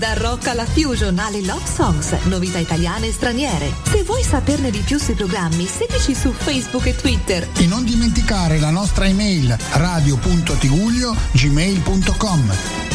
Da rock alla fusion alle love songs, novità italiane e straniere. Se vuoi saperne di più sui programmi, seguici su Facebook e Twitter. E non dimenticare la nostra email radio.tiguglio@gmail.com.